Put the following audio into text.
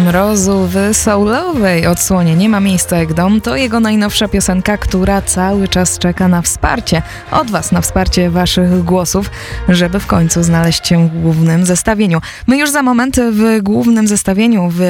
Mrozu w soulowej odsłonie Nie ma miejsca jak dom to jego najnowsza piosenka, która cały czas czeka na wsparcie od Was, na wsparcie Waszych głosów, żeby w końcu znaleźć się w głównym zestawieniu. My już za moment w głównym zestawieniu